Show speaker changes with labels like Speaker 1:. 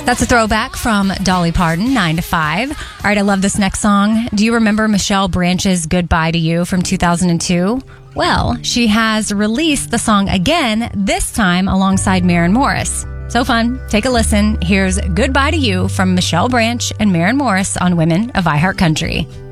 Speaker 1: That's a throwback from Dolly Parton, 9 to 5. All right, I love this next song. Do you remember Michelle Branch's Goodbye to You from 2002? Well, she has released the song again, this time alongside Maren Morris. So fun. Take a listen. Here's Goodbye to You from Michelle Branch and Maren Morris on Women of iHeartCountry.